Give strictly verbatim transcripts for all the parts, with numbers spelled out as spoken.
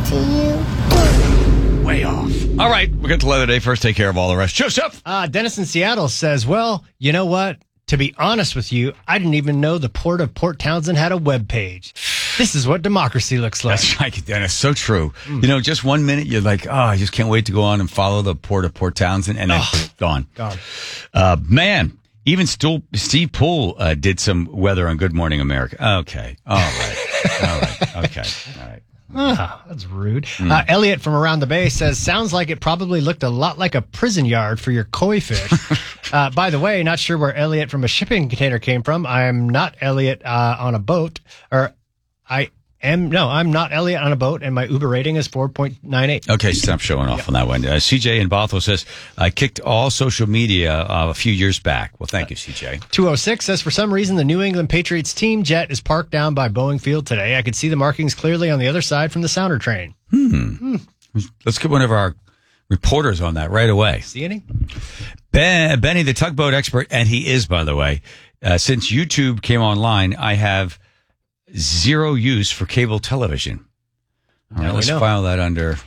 to you? Way off. All right, we'll get to leather day first. Take care of all the rest. Joseph! Uh, Dennis in Seattle says, well, you know what? To be honest with you, I didn't even know the Port of Port Townsend had a web page. This is what democracy looks like. That's right, Dennis. So true. Mm. You know, just one minute, you're like, oh, I just can't wait to go on and follow the Port of Port Townsend, and then oh, gone. Gone. Uh, man, even Stu- Steve Poole uh, did some weather on Good Morning America. Okay. All right. All right. Okay. All right. Oh, that's rude. Mm. Uh, Elliot from around the bay says, sounds like it probably looked a lot like a prison yard for your koi fish. uh, by the way, not sure where Elliot from a shipping container came from. I am not Elliot uh, on a boat, or I am, no, I'm not Elliot on a boat, and my Uber rating is four point nine eight. Okay, stop showing off yeah. on that one. Uh, C J in Bothell says, I kicked all social media uh, a few years back. Well, thank you, C J. two oh six says, for some reason, the New England Patriots team jet is parked down by Boeing Field today. I could see the markings clearly on the other side from the sounder train. Hmm. hmm. Let's get one of our reporters on that right away. See any? Ben, Benny, the tugboat expert, and he is, by the way. Uh, since YouTube came online, I have zero use for cable television. All right, let's file that under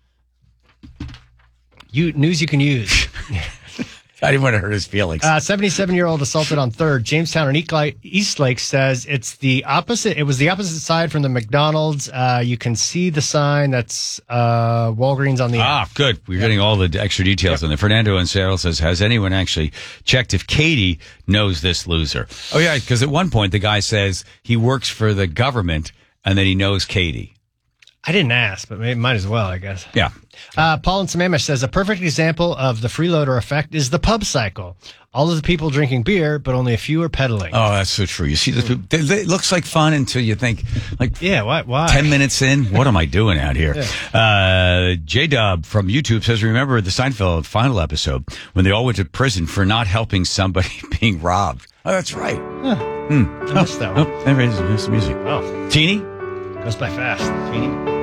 you news you can use. I didn't want to hurt his feelings. Uh, seventy-seven-year-old assaulted on third. Jamestown and Eastlake says it's the opposite. It was the opposite side from the McDonald's. Uh, you can see the sign that's uh, Walgreens on the Ah, end. Good. We're yep. getting all the extra details yep. on there. Fernando in Seattle says, has anyone actually checked if Katie knows this loser? Oh, yeah, because at one point the guy says he works for the government and then he knows Katie. I didn't ask, but maybe might as well, I guess. Yeah. Uh, Paul in Sammamish says, a perfect example of the freeloader effect is the pub cycle. All of the people drinking beer, but only a few are pedaling. Oh, that's so true. You see this, it looks like fun until you think, like, yeah, why? why? ten minutes in, what am I doing out here? Yeah. Uh, J-Dub from YouTube says, remember the Seinfeld final episode when they all went to prison for not helping somebody being robbed? Oh, that's right. Huh. Hmm. I missed that one. Oh, there it is. There's the music. Oh. Teeny? Goes by fast. Teeny?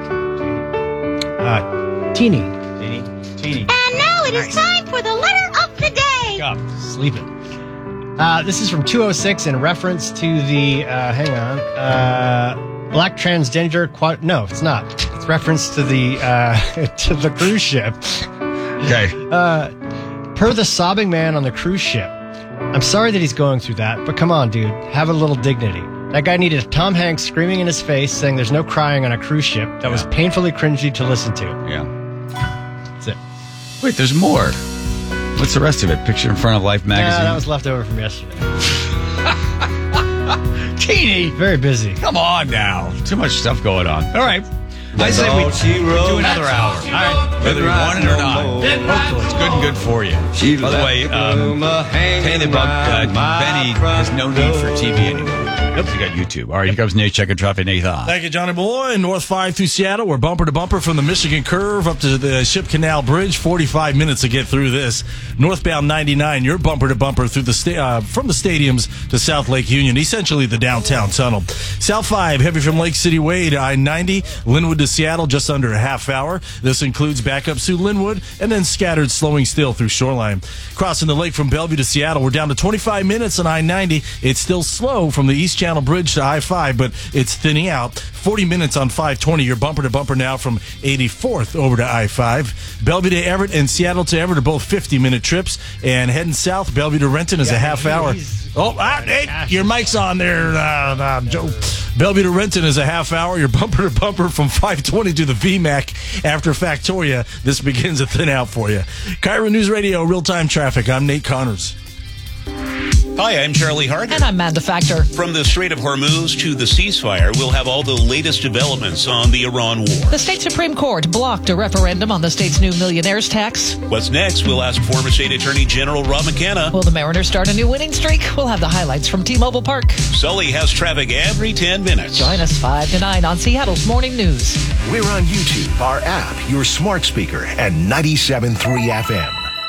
Uh, teeny. Teeny. Teeny. And now it nice. is time for the letter of the day. Up, sleeping. Uh, this is from two oh six in reference to the, uh, hang on, uh, black transgender quad. No, it's not. It's reference to the, uh, to the cruise ship. Okay. Uh, per the sobbing man on the cruise ship. I'm sorry that he's going through that, but come on, dude. Have a little dignity. That guy needed Tom Hanks screaming in his face saying there's no crying on a cruise ship. That yeah. was painfully cringy to listen to. Yeah. That's it. Wait, there's more. What's the rest of it? Picture in Front of Life magazine? Yeah, that was left over from yesterday. Teeny! Very busy. Come on now. Too much stuff going on. All right. I say we do another hour. All right. Whether you want it or not. Hopefully it's good and good for you. By the way, um, pay the buck. Uh, Benny has no need for T V anymore. Nope, you got YouTube. All right, here comes Nate checking traffic. Nathan. Thank you, Johnny Boy. North five through Seattle. We're bumper to bumper from the Michigan Curve up to the Ship Canal Bridge. forty-five minutes to get through this. Northbound ninety-nine, you're bumper to bumper through the sta- uh, from the stadiums to South Lake Union, essentially the downtown tunnel. South five, heavy from Lake City Way to I ninety. Linwood to Seattle, just under a half hour. This includes backups through Linwood and then scattered slowing still through Shoreline. Crossing the lake from Bellevue to Seattle, we're down to twenty-five minutes on I ninety. It's still slow from the East Channel Bridge to I five, but it's thinning out. forty minutes on five twenty. You're bumper to bumper now from eighty-fourth over to I five. Bellevue to Everett and Seattle to Everett are both fifty-minute trips. And heading south, Bellevue to Renton is yeah, a half hour. Oh, ah, hey, your mic's on there, uh, uh, Joe. Bellevue to Renton is a half hour. You're bumper to bumper from five twenty to the V MAC after Factoria. This begins to thin out for you. Cairo News Radio, real-time traffic. I'm Nate Connors. Hi, I'm Charlie Hart. And I'm Amanda Factor. From the Strait of Hormuz to the ceasefire, we'll have all the latest developments on the Iran war. The state Supreme Court blocked a referendum on the state's new millionaire's tax. What's next? We'll ask former State Attorney General Rob McKenna. Will the Mariners start a new winning streak? We'll have the highlights from T-Mobile Park. Sully has traffic every ten minutes. Join us five to nine on Seattle's Morning News. We're on YouTube, our app, your smart speaker, and ninety-seven point three F M.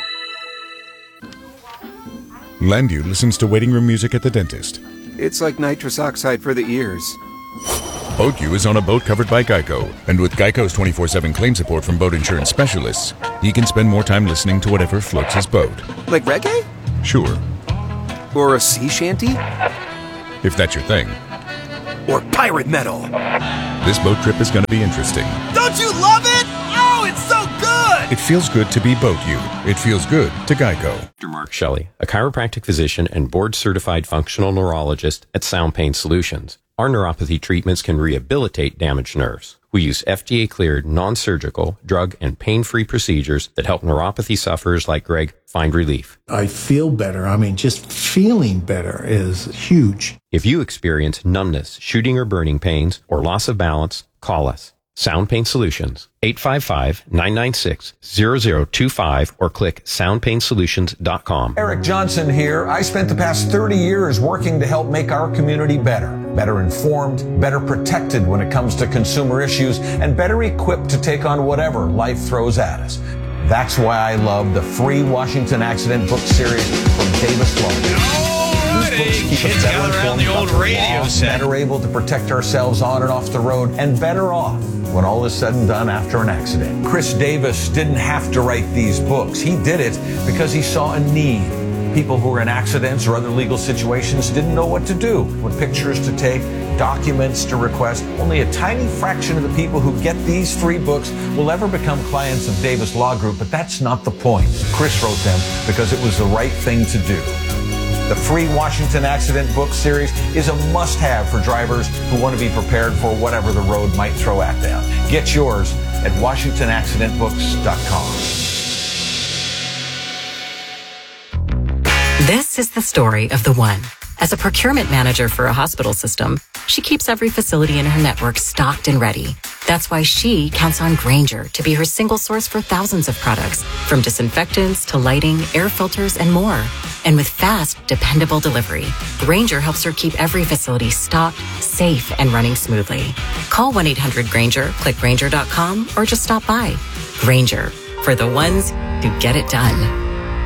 Landu listens to waiting room music at the dentist. It's like nitrous oxide for the ears. BoatU is on a boat covered by Geico, and with Geico's twenty-four seven claim support from boat insurance specialists, he can spend more time listening to whatever floats his boat. Like reggae? Sure. Or a sea shanty? If that's your thing. or pirate metal. This boat trip is going to be interesting. Don't you love it? Oh, it's so good! It feels good to be Boat You. It feels good to Geico. Doctor Mark Shelley, a chiropractic physician and board-certified functional neurologist at Sound Pain Solutions. Our neuropathy treatments can rehabilitate damaged nerves. We use F D A-cleared, non-surgical, drug, and pain-free procedures that help neuropathy sufferers like Greg find relief. I feel better. I mean, just feeling better is huge. If you experience numbness, shooting or burning pains, or loss of balance, call us. Sound Pain Solutions, eight five five, nine nine six, zero zero two five, or click sound pain solutions dot com. Eric Johnson here. I spent the past thirty years working to help make our community better. Better informed, better protected when it comes to consumer issues, and better equipped to take on whatever life throws at us. That's why I love the free Washington Accident book series from Davis Law. These books keep us better informed about the law, better able to protect ourselves on and off the road, and better off when all is said and done after an accident. Chris Davis didn't have to write these books. He did it because he saw a need. People who were in accidents or other legal situations didn't know what to do, what pictures to take, documents to request. Only a tiny fraction of the people who get these free books will ever become clients of Davis Law Group, but that's not the point. Chris wrote them because it was the right thing to do. The free Washington Accident book series is a must-have for drivers who want to be prepared for whatever the road might throw at them. Get yours at washington accident books dot com. This is the story of the one. As a procurement manager for a hospital system, she keeps every facility in her network stocked and ready. That's why she counts on Grainger to be her single source for thousands of products, from disinfectants to lighting, air filters, and more. And with fast, dependable delivery, Grainger helps her keep every facility stocked, safe, and running smoothly. Call one eight hundred Grainger, click Grainger dot com, or just stop by. Grainger, for the ones who get it done.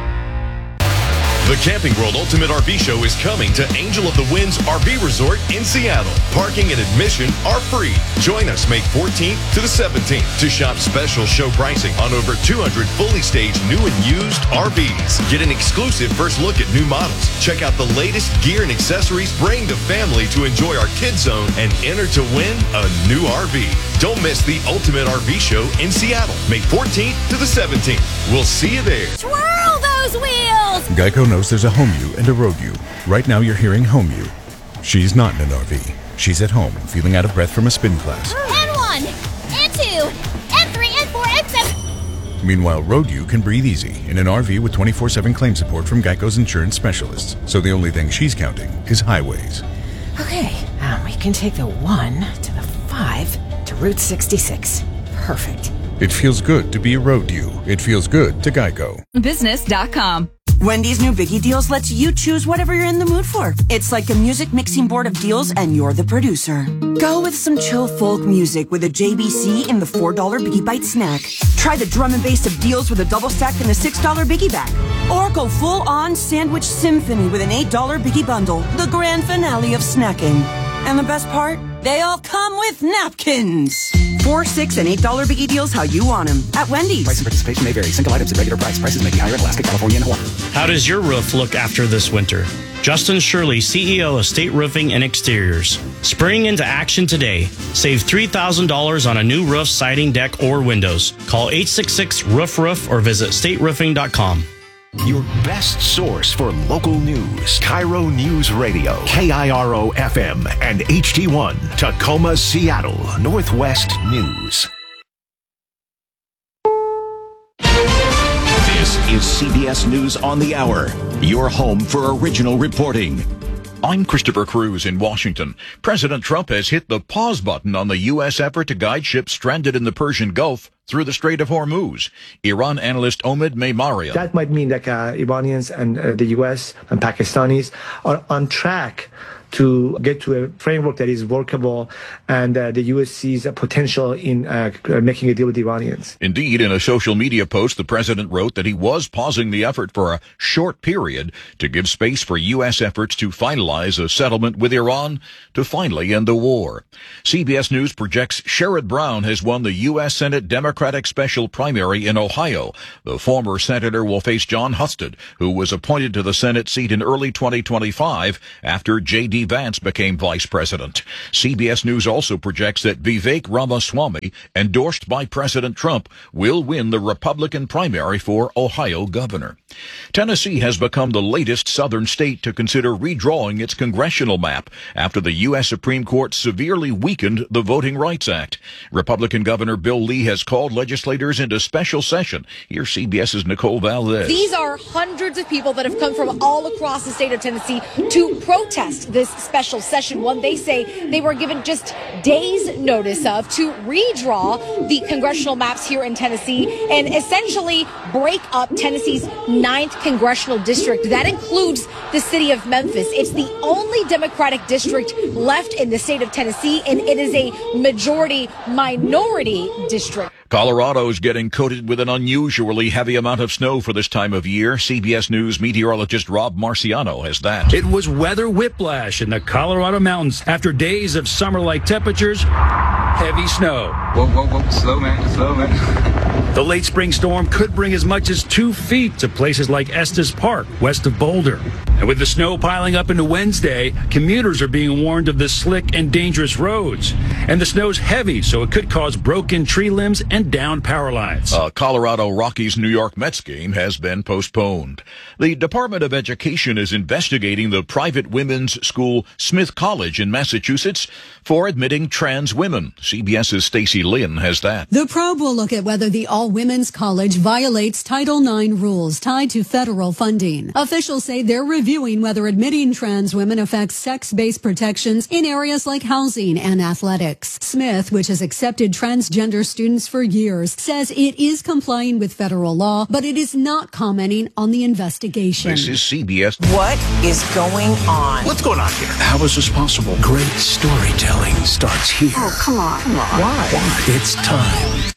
The Camping World Ultimate R V Show is coming to Angel of the Winds R V Resort in Seattle. Parking and admission are free. Join us May fourteenth to the seventeenth to shop special show pricing on over two hundred fully staged new and used R Vs. Get an exclusive first look at new models. Check out the latest gear and accessories. Bring the family to enjoy our Kids Zone and enter to win a new R V. Don't miss the Ultimate R V Show in Seattle, May fourteenth to the seventeenth. We'll see you there. Twirl those wheels! Geico knows there's a home you and a road you. Right now you're hearing home you. She's not in an R V. She's at home, feeling out of breath from a spin class. And one, and two, and three, and four, and seven. Meanwhile, road you can breathe easy in an R V with twenty-four seven claim support from Geico's insurance specialists. So the only thing she's counting is highways. Okay, um, we can take the one to the five to Route sixty-six. Perfect. It feels good to be a road you. It feels good to Geico. Business dot com. Wendy's new Biggie Deals lets you choose whatever you're in the mood for. It's like a music mixing board of deals, and you're the producer. Go with some chill folk music with a J B C in the four dollar Biggie Bite snack. Try the drum and bass of deals with a double stack in the six dollar Biggie Bag. Or go full-on sandwich symphony with an eight dollar Biggie Bundle, the grand finale of snacking. And the best part? They all come with napkins. Four, six, and eight dollar Biggie Deals how you want them at Wendy's. Price and participation may vary. Single items at regular price. Prices may be higher in Alaska, California, and Hawaii. How does your roof look after this winter? Justin Shirley, C E O of State Roofing and Exteriors. Spring into action today. Save three thousand dollars on a new roof, siding, deck, or windows. Call eight six six, roof roof or visit state roofing dot com. Your best source for local news. Cairo News Radio, K I R O F M and H T one, Tacoma, Seattle, Northwest News. This is C B S News on the Hour, your home for original reporting. I'm Christopher Cruz in Washington. President Trump has hit the pause button on the U S effort to guide ships stranded in the Persian Gulf through the Strait of Hormuz. Iran analyst Omid Memarian. That might mean that uh, Iranians and uh, the U S and Pakistanis are on track to get to a framework that is workable, and uh, the U S sees a potential in uh, making a deal with the Iranians. Indeed, in a social media post, the president wrote that he was pausing the effort for a short period to give space for U S efforts to finalize a settlement with Iran to finally end the war. C B S News projects Sherrod Brown has won the U S Senate Democratic Special Primary in Ohio. The former senator will face John Husted, who was appointed to the Senate seat in early twenty twenty-five after J D D. Vance became vice president. C B S News also projects that Vivek Ramaswamy, endorsed by President Trump, will win the Republican primary for Ohio governor. Tennessee has become the latest southern state to consider redrawing its congressional map after the U S Supreme Court severely weakened the Voting Rights Act. Republican Governor Bill Lee has called legislators into special session. Here's CBS's Nicole Valdez. These are hundreds of people that have come from all across the state of Tennessee to protest this special session, one they say they were given just days' notice of, to redraw the congressional maps here in Tennessee and essentially break up Tennessee's ninth congressional district. That includes the city of Memphis. It's the only Democratic district left in the state of Tennessee, and it is a majority minority district. Colorado is getting coated with an unusually heavy amount of snow for this time of year. C B S News meteorologist Rob Marciano has that. It was weather whiplash in the Colorado mountains after days of summer-like temperatures, heavy snow. Whoa, whoa, whoa, slow, man, slow, man. The late spring storm could bring as much as two feet to places like Estes Park, west of Boulder. And with the snow piling up into Wednesday, commuters are being warned of the slick and dangerous roads. And the snow's heavy, so it could cause broken tree limbs and down power lines. A Colorado Rockies New York Mets game has been postponed. The Department of Education is investigating the private women's school Smith College in Massachusetts for admitting trans women. CBS's Stacey Lynn has that. The probe will look at whether the all-women's college violates Title nine rules tied to federal funding. Officials say they're reviewing whether admitting trans women affects sex-based protections in areas like housing and athletics. Smith, which has accepted transgender students for years, says it is complying with federal law, but it is not commenting on the investigation. This is C B S. What is going on? What's going on here? How is this possible? Great storytelling starts here. Oh, come on, come on. Why? Why? It's time.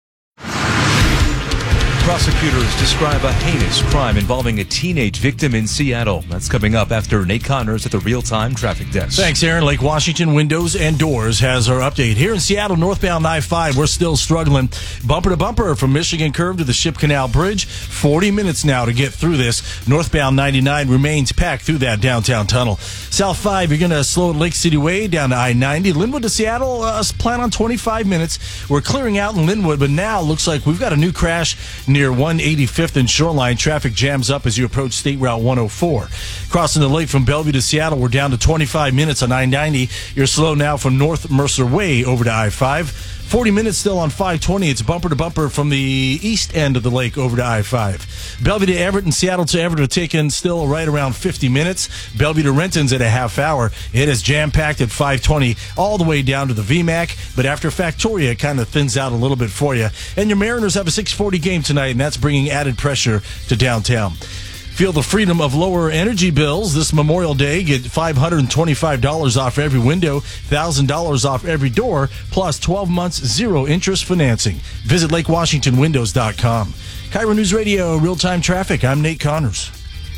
Prosecutors describe a heinous crime involving a teenage victim in Seattle. That's coming up after Nate Connors at the real-time traffic desk. Thanks, Aaron. Lake Washington Windows and Doors has our update. Here in Seattle, northbound I five, we're still struggling. Bumper to bumper from Michigan Curve to the Ship Canal Bridge. forty minutes now to get through this. Northbound ninety-nine remains packed through that downtown tunnel. South five, you're going to slow at Lake City Way down to I ninety. Linwood to Seattle, uh, plan on twenty-five minutes. We're clearing out in Linwood, but now looks like we've got a new crash near one eighty-fifth and Shoreline. Traffic jams up as you approach State Route one oh four. Crossing the lake from Bellevue to Seattle, we're down to twenty-five minutes on I ninety. You're slow now from North Mercer Way over to I five. forty minutes still on five twenty. It's bumper to bumper from the east end of the lake over to I five. Bellevue to Everett and Seattle to Everett are taking still right around fifty minutes. Bellevue to Renton's at a half hour. It is jam-packed at five twenty all the way down to the V MAC, but after Factoria, it kind of thins out a little bit for you. And your Mariners have a six forty game tonight, and that's bringing added pressure to downtown. Feel the freedom of lower energy bills this Memorial Day. Get five hundred twenty-five dollars off every window, one thousand dollars off every door, plus twelve months zero interest financing. Visit lake washington windows dot com. Cairo News Radio, real-time traffic. I'm Nate Connors.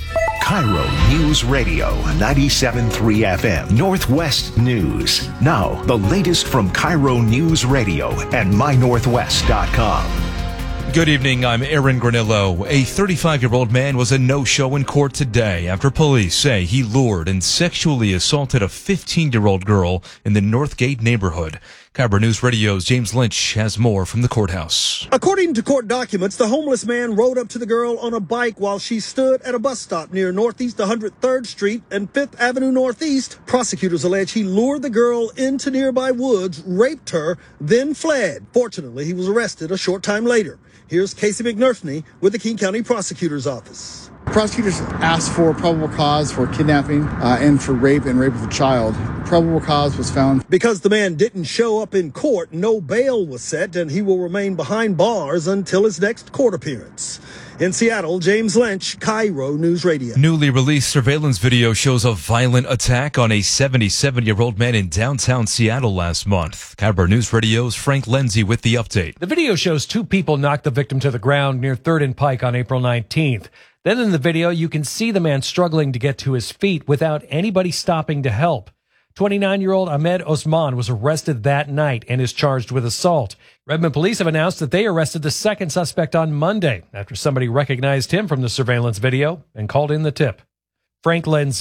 Cairo News Radio, ninety-seven point three F M, Northwest News. Now, the latest from Cairo News Radio and my northwest dot com. Good evening, I'm Aaron Granillo. A thirty-five-year-old man was a no-show in court today after police say he lured and sexually assaulted a fifteen-year-old girl in the Northgate neighborhood. Cairo News Radio's James Lynch has more from the courthouse. According to court documents, the homeless man rode up to the girl on a bike while she stood at a bus stop near Northeast one hundred third Street and Fifth Avenue Northeast. Prosecutors allege he lured the girl into nearby woods, raped her, then fled. Fortunately, he was arrested a short time later. Here's Casey McNerthney with the King County Prosecutor's Office. Prosecutors asked for probable cause for kidnapping uh, and for rape and rape of a child. Probable cause was found. Because the man didn't show up in court, no bail was set, and he will remain behind bars until his next court appearance. In Seattle, James Lynch, Cairo News Radio. Newly released surveillance video shows a violent attack on a seventy-seven-year-old man in downtown Seattle last month. Cairo News Radio's Frank Lenzi with the update. The video shows two people knock the victim to the ground near third and Pike on April nineteenth. Then in the video, you can see the man struggling to get to his feet without anybody stopping to help. twenty-nine-year-old Ahmed Osman was arrested that night and is charged with assault. Redmond police have announced that they arrested the second suspect on Monday after somebody recognized him from the surveillance video and called in the tip. Frank Lenzi,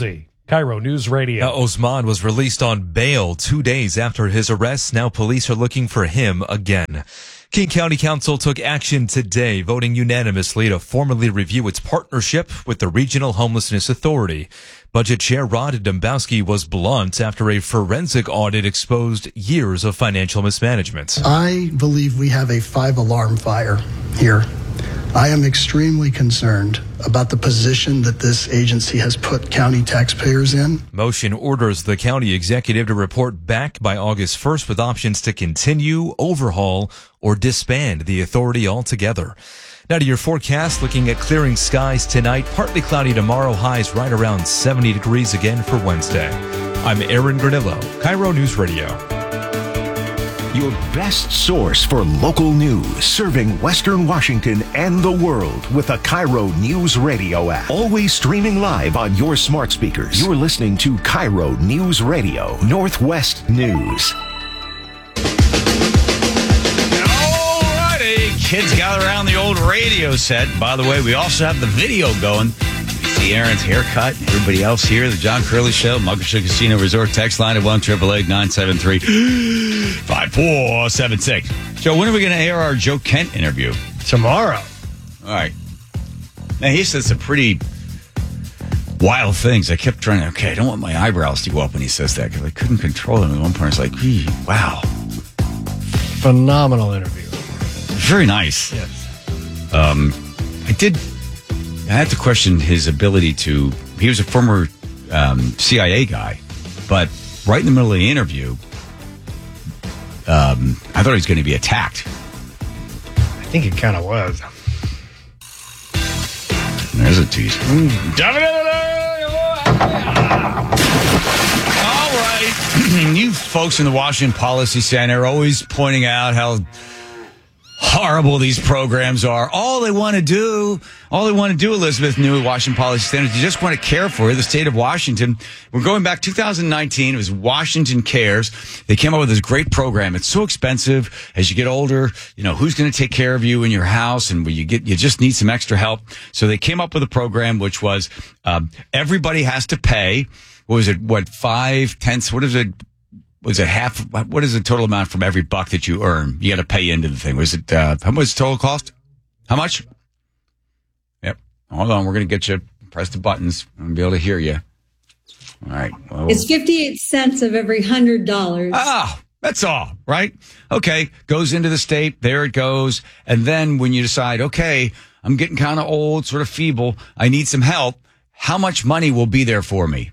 Cairo News Radio. Now, Osman was released on bail two days after his arrest. Now police are looking for him again. King County Council took action today, voting unanimously to formally review its partnership with the Regional Homelessness Authority. Budget Chair Rod Dombowski was blunt after a forensic audit exposed years of financial mismanagement. I believe we have a five-alarm fire here. I am extremely concerned about the position that this agency has put county taxpayers in. Motion orders the county executive to report back by August first with options to continue, overhaul, or disband the authority altogether. Now to your forecast, looking at clearing skies tonight, partly cloudy tomorrow, highs right around seventy degrees again for Wednesday. I'm Aaron Granillo, Cairo News Radio. Your best source for local news, serving Western Washington and the world with the Cairo News Radio app. Always streaming live on your smart speakers. You're listening to Cairo News Radio, Northwest News. Alrighty, kids gather around the old radio set. By the way, we also have the video going. You see Aaron's haircut, everybody else here, the John Curley Show, Muckleshoot Casino Resort text line at one eight eight eight nine seven three five four seven six. Joe, when are we going to air our Joe Kent interview? Tomorrow. All right. Now, he said some pretty wild things. I kept trying to, okay, I don't want my eyebrows to go up when he says that because I couldn't control them. At one point, I was like, gee, wow. Phenomenal interview. Very nice. Yes. Um, I did, I had to question his ability to, he was a former um, C I A guy, but right in the middle of the interview, um, I thought he was going to be attacked. I think it kind of was. There's a tease. Mm. All right. You folks in the Washington Policy Center are always pointing out how horrible these programs are. All they want to do, all they want to do, Elizabeth New, Washington Policy Center, they just want to care for the state of Washington. We're going back two thousand nineteen. It was Washington Cares. They came up with this great program. It's so expensive. As you get older, you know, who's going to take care of you in your house? And when you get, you just need some extra help. So they came up with a program which was, um, everybody has to pay. What was it? What, five tenths? What is it? Was it half? What is the total amount from every buck that you earn? You got to pay into the thing. Was it, uh, how much was the total cost? How much? Yep. Hold on. We're going to get you, press the buttons. I'm going to be able to hear you. All right. Well, it's fifty-eight cents of every one hundred dollars. Ah, that's all, right? Okay. Goes into the state. There it goes. And then when you decide, okay, I'm getting kind of old, sort of feeble. I need some help. How much money will be there for me?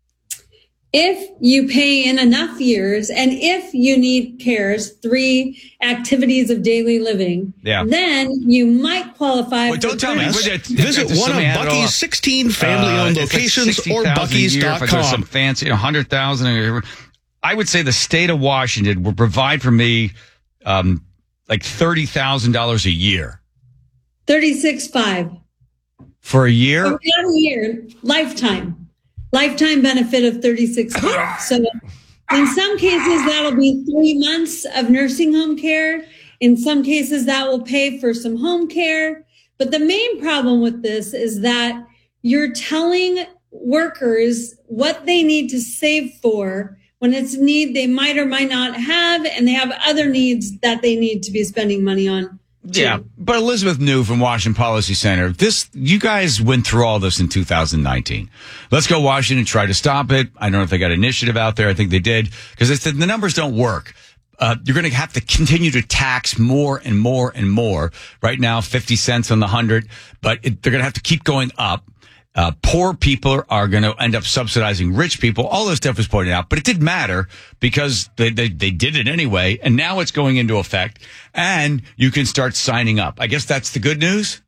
If you pay in enough years, and if you need CARES, three activities of daily living, yeah. then you might qualify. Well, don't tell me. Visit one of Buc-ee's sixteen family-owned uh, locations like or Buc-ee's dot com. Some fancy, one hundred thousand. I would say the state of Washington will provide for me um, like thirty thousand dollars a year. thirty-six five For a year? For a year, lifetime. Lifetime benefit of thirty-six dollars. So in some cases, that'll be three months of nursing home care. In some cases, that will pay for some home care. But the main problem with this is that you're telling workers what they need to save for when it's a need they might or might not have, and they have other needs that they need to be spending money on. Yeah, but Elizabeth New from Washington Policy Center, this, you guys went through all this in two thousand nineteen. Let's Go Washington, try to stop it. I don't know if they got an initiative out there. I think they did, because they said the numbers don't work. Uh, you're going to have to continue to tax more and more and more. Right now, fifty cents on the hundred, but it, they're going to have to keep going up. Uh, poor people are going to end up subsidizing rich people. All this stuff was pointed out, but it didn't matter because they, they, they did it anyway. And now it's going into effect and you can start signing up. I guess that's the good news.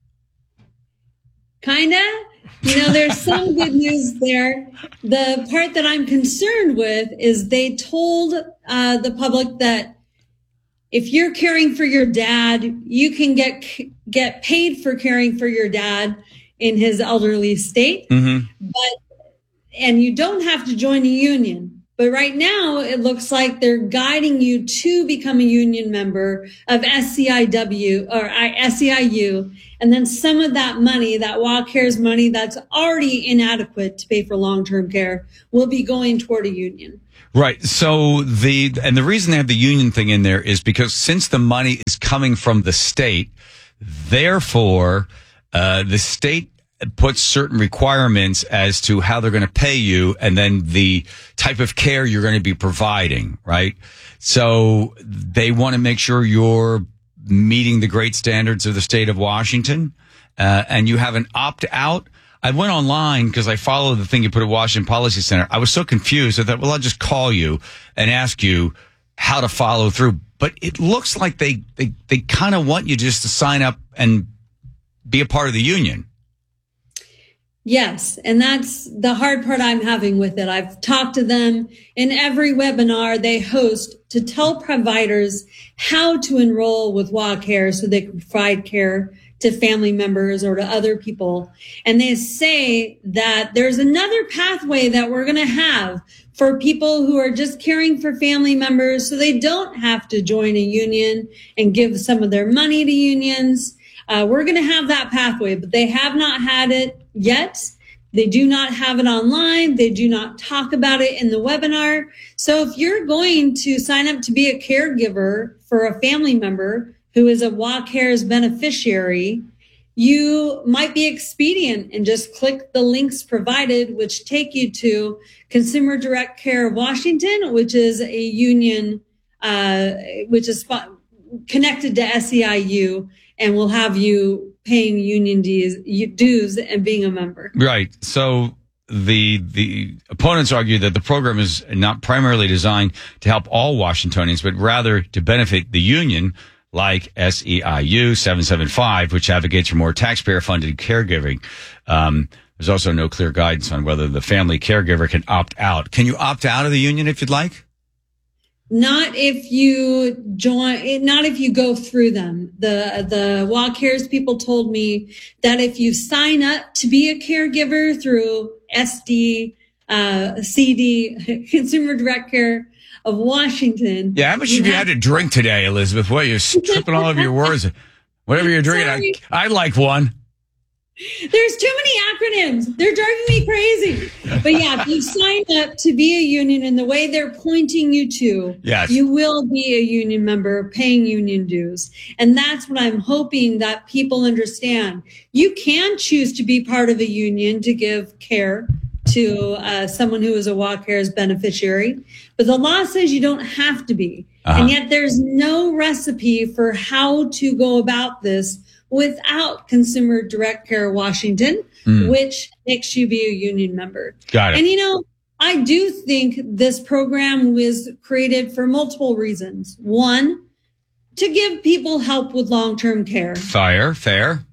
Kinda. You know, there's some good news there. The part that I'm concerned with is they told uh, the public that if you're caring for your dad, you can get, get paid for caring for your dad in his elderly state, mm-hmm. but, and you don't have to join a union. But right now, it looks like they're guiding you to become a union member of S C I W or S C I U. And then some of that money, that WellCares money that's already inadequate to pay for long-term care, will be going toward a union. Right. So the, and the reason they have the union thing in there is because since the money is coming from the state, therefore, uh, the state puts certain requirements as to how they're going to pay you and then the type of care you're going to be providing, right? So they want to make sure you're meeting the great standards of the state of Washington, uh, and you have an opt-out. I went online because I follow the thing you put at Washington Policy Center. I was so confused. I thought, well, I'll just call you and ask you how to follow through. But it looks like they, they, they kind of want you just to sign up and be a part of the union. Yes, and that's the hard part I'm having with it. I've talked to them in every webinar they host to tell providers how to enroll with WellCare so they can provide care to family members or to other people. And they say that there's another pathway that we're going to have for people who are just caring for family members so they don't have to join a union and give some of their money to unions. Uh, we're going to have that pathway, but they have not had it yet. They do not have it online. They do not talk about it in the webinar. So if you're going to sign up to be a caregiver for a family member who is a WellCares beneficiary, you might be expedient and just click the links provided, which take you to Consumer Direct Care of Washington, which is a union, uh, which is connected to S C I U, and will have you paying union dues and being a member. Right. So the the opponents argue that the program is not primarily designed to help all Washingtonians, but rather to benefit the union, like S E I U seven seven five, which advocates for more taxpayer-funded caregiving. Um, there's also no clear guidance on whether the family caregiver can opt out. Can you opt out of the union if you'd like? Not if you join, not if you go through them. The, the WellCares people told me that if you sign up to be a caregiver through S D, uh, C D, Consumer Direct Care of Washington. Yeah, how much have you had to drink today, Elizabeth? What, you're tripping all over your words. Whatever you're drinking, I, I'd like one. There's too many acronyms. They're driving me crazy. But yeah, if you sign up to be a union in the way they're pointing you to, yes, you will be a union member paying union dues. And that's what I'm hoping that people understand. You can choose to be part of a union to give care to uh, someone who is a WellCares beneficiary, but the law says you don't have to be. Uh-huh. And yet there's no recipe for how to go about this without Consumer Direct Care Washington, mm. which makes you be a union member. Got it. And, you know, I do think this program was created for multiple reasons. One, to give people help with long-term care. Fair, fair.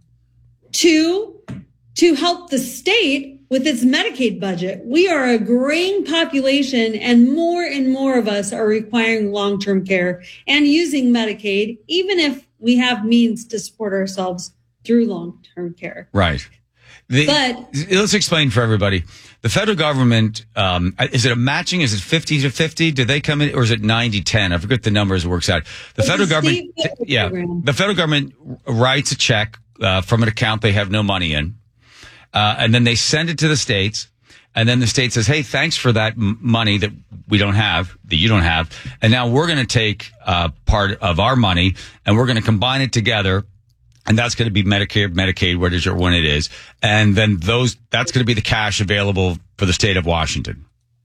Two, to help the state with its Medicaid budget. We are a graying population, and more and more of us are requiring long-term care and using Medicaid, even if we have means to support ourselves through long-term care. Right. The, but let's explain for everybody. The federal government, um, is it a matching? Is it fifty to fifty? Do they come in, or is it ninety ten? I forget the numbers it works out. The federal government, yeah, program. The federal government writes a check uh, from an account they have no money in, uh, and then they send it to the states. And then the state says, hey, thanks for that m- money that we don't have, that you don't have. And now we're going to take uh, part of our money and we're going to combine it together. And that's going to be Medicare, Medicaid, where it is or when it is. And then those, that's going to be the cash available for the state of Washington.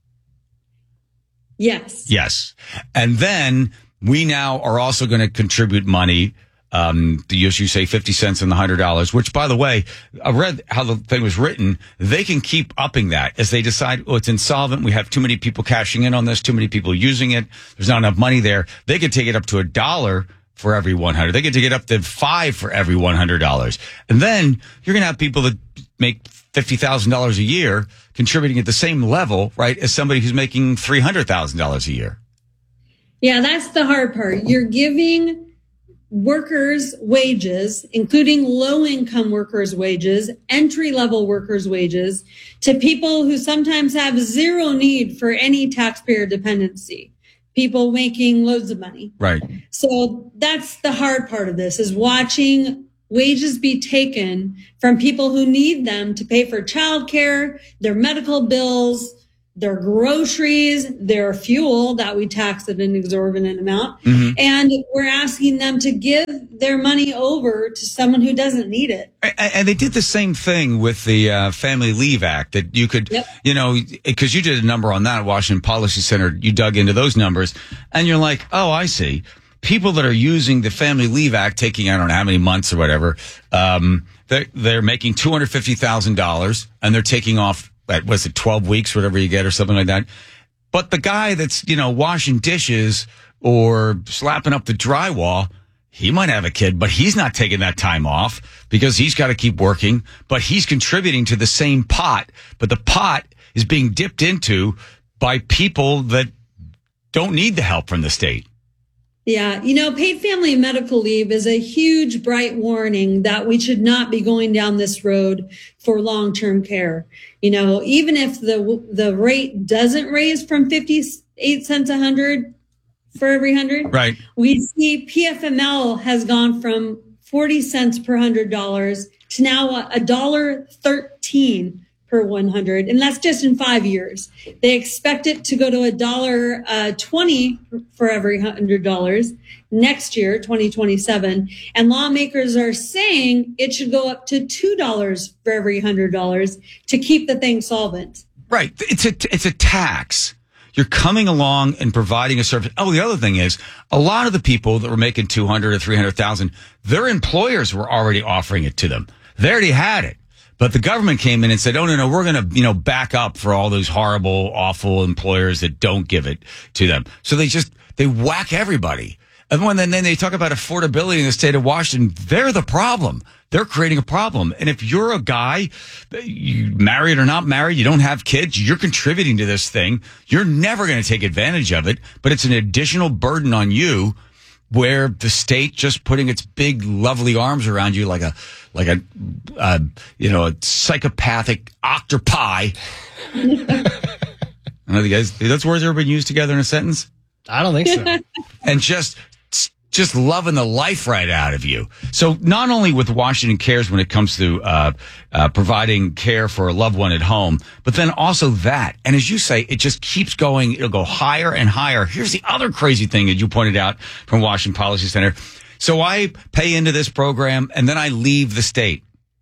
Yes. Yes. And then we now are also going to contribute money. Um, you say fifty cents on the one hundred dollars, which, by the way, I read how the thing was written. They can keep upping that as they decide, oh, it's insolvent. We have too many people cashing in on this, too many people using it. There's not enough money there. They could take it up to a dollar for every one hundred. They could take it up to five for every one hundred dollars. And then you're going to have people that make fifty thousand dollars a year contributing at the same level, right, as somebody who's making three hundred thousand dollars a year. Yeah, that's the hard part. You're giving workers' wages, including low-income workers' wages, entry-level workers' wages, to people who sometimes have zero need for any taxpayer dependency, people making loads of money. Right. So that's the hard part of this, is watching wages be taken from people who need them to pay for childcare, their medical bills, their groceries, their fuel that we tax at an exorbitant amount. Mm-hmm. And we're asking them to give their money over to someone who doesn't need it. And they did the same thing with the uh, Family Leave Act, that you could, yep. you know, because you did a number on that at Washington Policy Center. You dug into those numbers and you're like, oh, I see. People that are using the Family Leave Act, taking, I don't know how many months or whatever, um, they're, they're making two hundred fifty thousand dollars and they're taking off, what was it, twelve weeks, whatever you get or something like that. But the guy that's, you know, washing dishes or slapping up the drywall, he might have a kid, but he's not taking that time off because he's got to keep working, but he's contributing to the same pot. But the pot is being dipped into by people that don't need the help from the state. Yeah. You know, paid family and medical leave is a huge, bright warning that we should not be going down this road for long-term care. You know, even if the the rate doesn't raise from fifty-eight cents a hundred for every hundred, right? We see P F M L has gone from forty cents per hundred dollars to now a dollar thirteen per one hundred, and that's just in five years. They expect it to go to a dollar uh, twenty for every hundred dollars next year, twenty twenty-seven. And lawmakers are saying it should go up to two dollars for every hundred dollars to keep the thing solvent. Right. It's a it's a tax. You're coming along and providing a service. Oh, the other thing is, a lot of the people that were making two hundred or three hundred thousand, their employers were already offering it to them. They already had it. But the government came in and said, oh, no, no, we're going to, you know, back up for all those horrible, awful employers that don't give it to them. So they just, they whack everybody. And when then, then they talk about affordability in the state of Washington, they're the problem. They're creating a problem. And if you're a guy, you married or not married, you don't have kids, you're contributing to this thing, you're never going to take advantage of it. But it's an additional burden on you, where the state just putting its big, lovely arms around you like a, like a, uh, you know, a psychopathic octopi. I know the guys, those words ever been used together in a sentence? I don't think so. And just, just loving the life right out of you. So not only with Washington Cares when it comes to uh, uh, providing care for a loved one at home, but then also that. And as you say, it just keeps going. It'll go higher and higher. Here's the other crazy thing that you pointed out from Washington Policy Center. So I pay into this program and then I leave the state.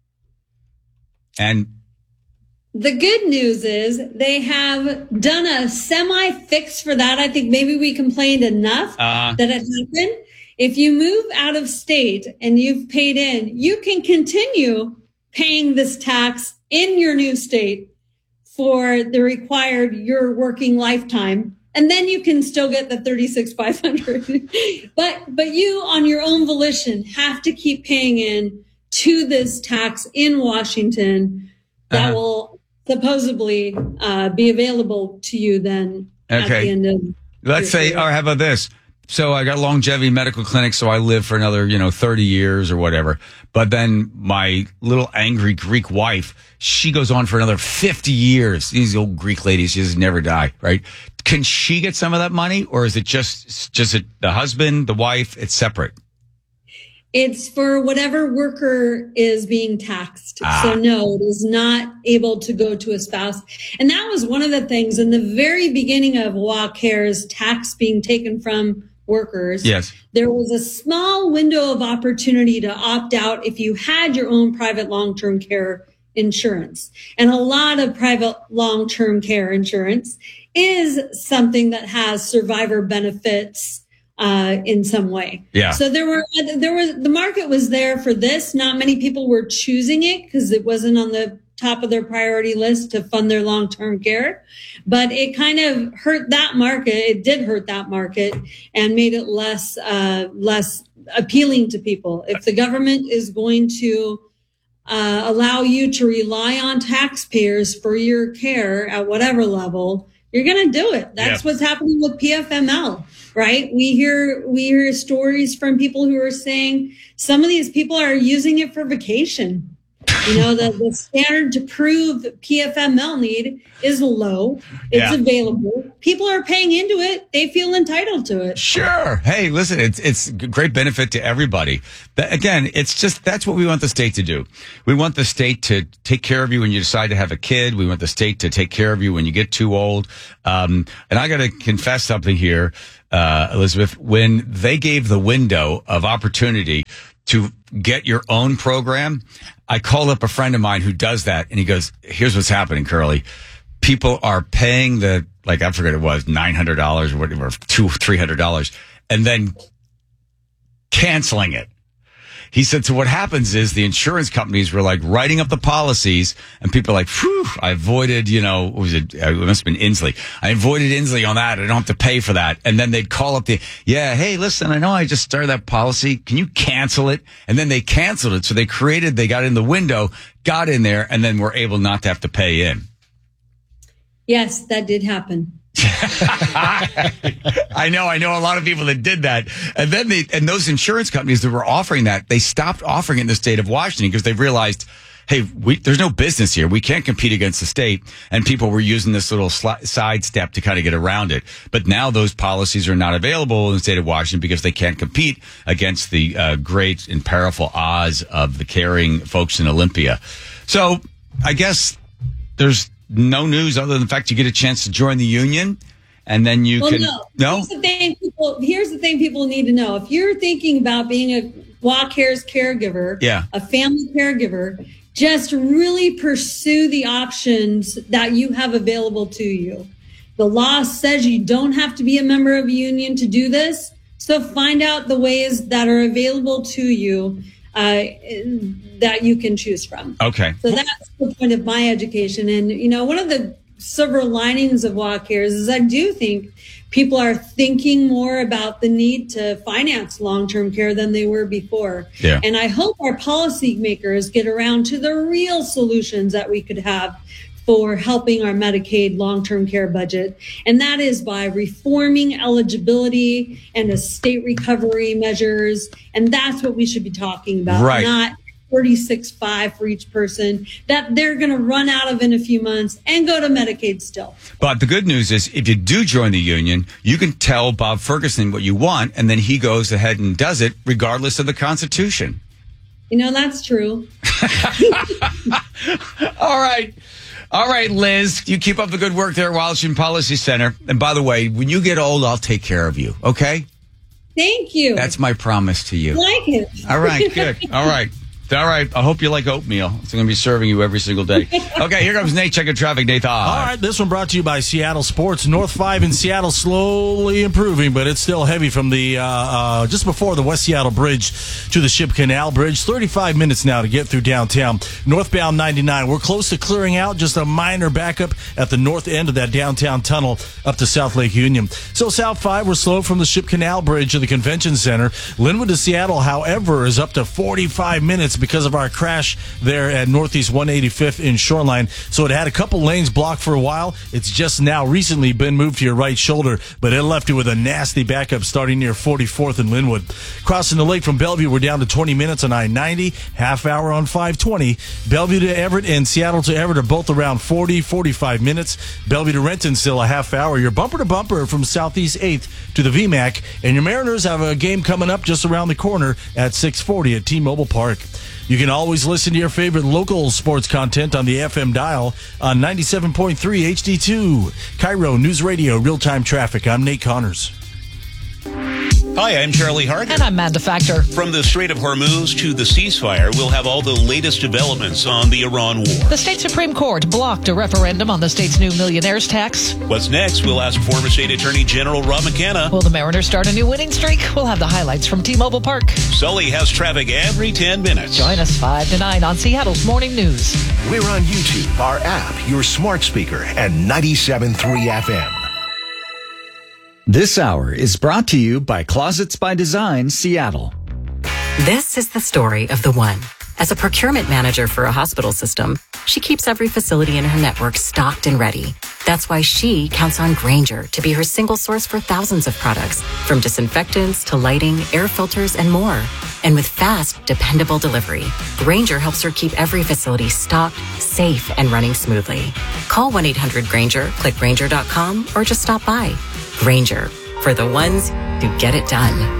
And the good news is they have done a semi fix for that. I think maybe we complained enough uh, that it happened. If you move out of state and you've paid in, you can continue paying this tax in your new state for the required your working lifetime. And then you can still get the thirty-six thousand five hundred. but, but you on your own volition have to keep paying in to this tax in Washington that uh-huh. will supposedly uh, be available to you then okay. at the end of Let's say, career. Or how about this? So I got longevity medical clinic, so I live for another, you know, thirty years or whatever. But then my little angry Greek wife, she goes on for another fifty years. These old Greek ladies just never die, right? Can she get some of that money, or is it just just a, the husband, the wife? It's separate. It's for whatever worker is being taxed. Ah. So no, it is not able to go to a spouse. And that was one of the things in the very beginning of W A Cares, tax being taken from workers. Yes. There was a small window of opportunity to opt out if you had your own private long-term care insurance. And a lot of private long-term care insurance is something that has survivor benefits uh, in some way. Yeah. So there were, there was, the market was there for this. Not many people were choosing it because it wasn't on the top of their priority list to fund their long-term care, but it kind of hurt that market. It did hurt that market and made it less, uh, less appealing to people. If the government is going to uh, allow you to rely on taxpayers for your care at whatever level, you're going to do it. That's Yeah. what's happening with P F M L, right? We hear, we hear stories from people who are saying some of these people are using it for vacation. You know, the, the standard to prove P F M L need is low. It's Yeah. available. People are paying into it. They feel entitled to it. Sure. Hey, listen, it's it's great benefit to everybody. But again, it's just that's what we want the state to do. We want the state to take care of you when you decide to have a kid. We want the state to take care of you when you get too old. Um, and I got to confess something here, uh, Elizabeth. When they gave the window of opportunity to get your own program, I called up a friend of mine who does that, and he goes, "Here's what's happening, Curly. People are paying the, like, I forget it was nine hundred dollars or whatever, two, three hundred dollars, and then canceling it." He said, so what happens is the insurance companies were like writing up the policies, and people are like, phew, I avoided, you know, what was it? It must have been Inslee. I avoided Inslee on that. I don't have to pay for that. And then they'd call up the, yeah, hey, listen, I know I just started that policy. Can you cancel it? And then they canceled it. So they created, they got in the window, got in there, and then were able not to have to pay in. Yes, that did happen. I know, I know a lot of people that did that. And then they, and those insurance companies that were offering that, they stopped offering it in the state of Washington because they realized, hey, we, there's no business here. We can't compete against the state. And people were using this little sli- sidestep to kind of get around it. But now those policies are not available in the state of Washington because they can't compete against the uh, great and powerful odds of the caring folks in Olympia. So I guess there's no news other than the fact you get a chance to join the union, and then you well, can. No. No. Here's the thing people. Here's the thing people need to know. If you're thinking about being a Walk Cares caregiver, yeah. a family caregiver, just really pursue the options that you have available to you. The law says you don't have to be a member of a union to do this, so find out the ways that are available to you. Uh, that you can choose from. Okay. So that's the point of my education. And, you know, one of the silver linings of Walk Cares is I do think people are thinking more about the need to finance long-term care than they were before. Yeah. And I hope our policymakers get around to the real solutions that we could have for helping our Medicaid long-term care budget. And that is by reforming eligibility and estate recovery measures. And that's what we should be talking about, right. Not forty-six point five for each person that they're going to run out of in a few months and go to Medicaid still. But the good news is if you do join the union, you can tell Bob Ferguson what you want, and then he goes ahead and does it regardless of the Constitution. You know, that's true. All right. All right, Liz, you keep up the good work there at Washington Policy Center. And by the way, when you get old, I'll take care of you, okay? Thank you. That's my promise to you. Like it. All right, good. All right. All right. I hope you like oatmeal. It's going to be serving you every single day. Okay, here comes Nate checking traffic. Nate. All right, this one brought to you by Seattle Sports. North five in Seattle slowly improving, but it's still heavy from the uh, uh, just before the West Seattle Bridge to the Ship Canal Bridge. thirty-five minutes now to get through downtown. Northbound ninety-nine. We're close to clearing out. Just a minor backup at the north end of that downtown tunnel up to South Lake Union. So South five, we're slow from the Ship Canal Bridge to the Convention Center. Linwood to Seattle, however, is up to forty-five minutes because of our crash there at Northeast one eighty-fifth in Shoreline. So it had a couple lanes blocked for a while. It's just now recently been moved to your right shoulder, but it left you with a nasty backup starting near forty-fourth and Linwood. Crossing the lake from Bellevue, we're down to twenty minutes on I ninety, half hour on five twenty. Bellevue to Everett and Seattle to Everett are both around forty, forty-five minutes. Bellevue to Renton still a half hour. Your bumper to bumper from Southeast eighth to the V MAC. And your Mariners have a game coming up just around the corner at six forty at T-Mobile Park. You can always listen to your favorite local sports content on the F M dial on ninety-seven point three H D two. Cairo News Radio, real-time traffic. I'm Nate Connors. Hi, I'm Charlie Hart. And I'm Amanda Factor. From the Strait of Hormuz to the ceasefire, we'll have all the latest developments on the Iran war. The state Supreme Court blocked a referendum on the state's new millionaire's tax. What's next? We'll ask former State Attorney General Rob McKenna. Will the Mariners start a new winning streak? We'll have the highlights from T-Mobile Park. Sully has traffic every ten minutes. Join us five to nine on Seattle's Morning News. We're on YouTube, our app, your smart speaker, and ninety-seven point three F M. This hour is brought to you by Closets by Design, Seattle. This is the story of the one. As a procurement manager for a hospital system, she keeps every facility in her network stocked and ready. That's why she counts on Grainger to be her single source for thousands of products, from disinfectants to lighting, air filters, and more. And with fast, dependable delivery, Grainger helps her keep every facility stocked, safe, and running smoothly. Call one eight hundred Grainger, click Grainger dot com, or just stop by. Grainger, for the ones who get it done.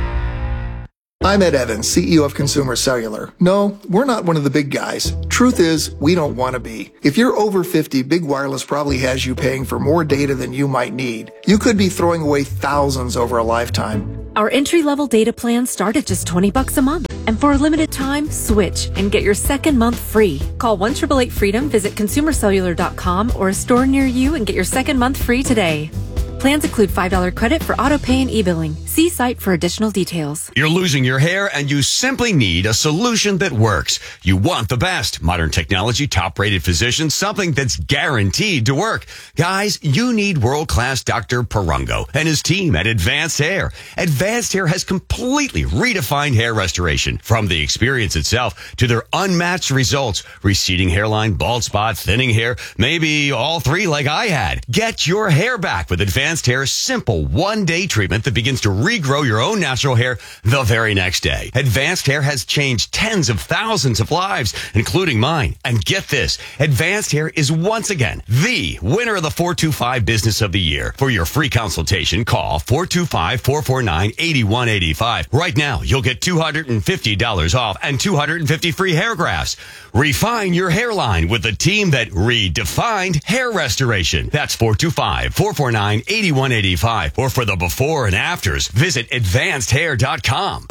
I'm Ed Evans, C E O of Consumer Cellular. No, we're not one of the big guys. Truth is, we don't want to be. If you're over fifty, Big Wireless probably has you paying for more data than you might need. You could be throwing away thousands over a lifetime. Our entry-level data plans start at just twenty bucks a month. And for a limited time, switch and get your second month free. Call one eight eight eight freedom, visit consumer cellular dot com or a store near you and get your second month free today. Plans include five dollars credit for auto pay and e-billing. See site for additional details. You're losing your hair and you simply need a solution that works. You want the best. Modern technology, top-rated physicians, something that's guaranteed to work. Guys, you need world-class Doctor Perungo and his team at Advanced Hair. Advanced Hair has completely redefined hair restoration. From the experience itself to their unmatched results. Receding hairline, bald spot, thinning hair, maybe all three like I had. Get your hair back with Advanced Advanced Hair's simple one-day treatment that begins to regrow your own natural hair the very next day. Advanced Hair has changed tens of thousands of lives, including mine. And get this, Advanced Hair is once again the winner of the four two five Business of the Year. For your free consultation, call four two five, four four nine, eight one eight five. Right now, you'll get two hundred fifty dollars off and two hundred fifty free hair grafts. Refine your hairline with the team that redefined hair restoration. That's four two five, four four nine, eight one eight five. Or for the before and afters, visit advanced hair dot com.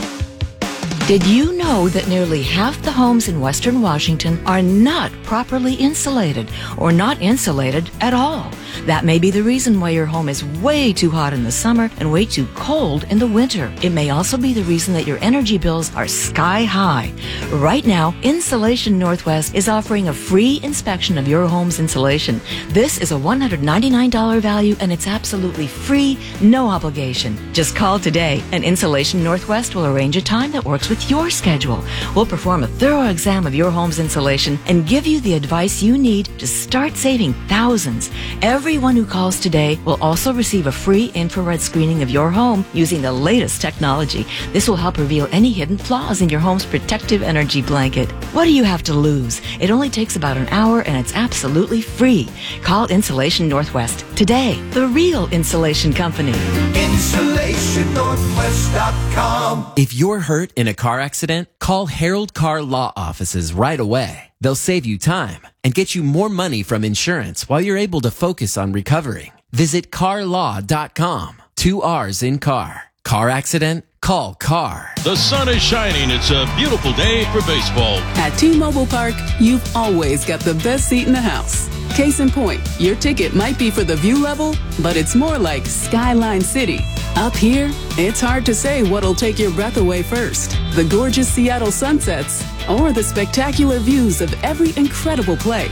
Did you know that nearly half the homes in Western Washington are not properly insulated or not insulated at all? That may be the reason why your home is way too hot in the summer and way too cold in the winter. It may also be the reason that your energy bills are sky high. Right now, Insulation Northwest is offering a free inspection of your home's insulation. This is a one hundred ninety-nine dollars value and it's absolutely free, no obligation. Just call today and Insulation Northwest will arrange a time that works with your schedule. We'll perform a thorough exam of your home's insulation and give you the advice you need to start saving thousands. Everyone who calls today will also receive a free infrared screening of your home using the latest technology. This will help reveal any hidden flaws in your home's protective energy blanket. What do you have to lose? It only takes about an hour and it's absolutely free. Call Insulation Northwest today, the real insulation company. insulation northwest dot com. If you're hurt in a car accident, call Harold Car Law Offices right away. They'll save you time and get you more money from insurance while you're able to focus on recovering. Visit car law dot com. Two R's in car. Car accident? Call CAR. The sun is shining. It's a beautiful day for baseball. At T-Mobile Park, you've always got the best seat in the house. Case in point, your ticket might be for the view level, but it's more like Skyline City. Up here, it's hard to say what'll take your breath away first. The gorgeous Seattle sunsets or the spectacular views of every incredible play.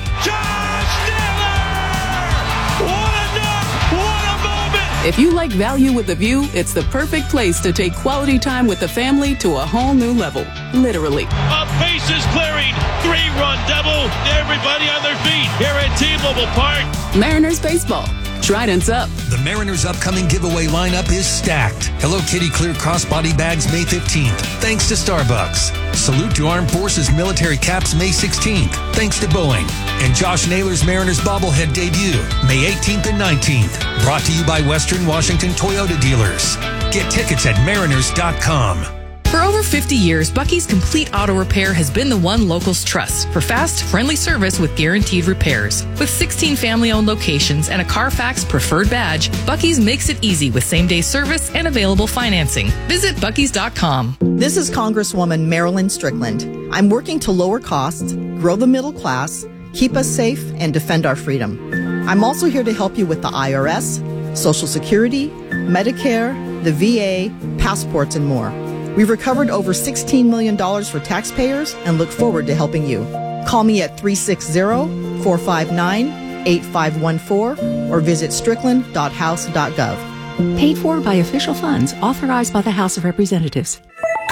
If you like value with the view, it's the perfect place to take quality time with the family to a whole new level. Literally. A bases clearing, three-run double. Everybody on their feet here at T-Mobile Park. Mariners baseball. Trident's up. The Mariners' upcoming giveaway lineup is stacked. Hello Kitty clear crossbody bags May fifteenth, thanks to Starbucks. Salute to Armed Forces military caps May sixteenth, thanks to Boeing. And Josh Naylor's Mariners bobblehead debut May eighteenth and nineteenth. Brought to you by Western Washington Toyota dealers. Get tickets at mariners dot com. For over fifty years, Bucky's Complete Auto Repair has been the one locals trust for fast, friendly service with guaranteed repairs. With sixteen family-owned locations and a Carfax preferred badge, Bucky's makes it easy with same-day service and available financing. Visit buckys dot com. This is Congresswoman Marilyn Strickland. I'm working to lower costs, grow the middle class, keep us safe, and defend our freedom. I'm also here to help you with the I R S, Social Security, Medicare, the V A, passports, and more. We've recovered over sixteen million dollars for taxpayers and look forward to helping you. Call me at three six zero, four five nine, eight five one four or visit strickland dot house dot gov. Paid for by official funds authorized by the House of Representatives.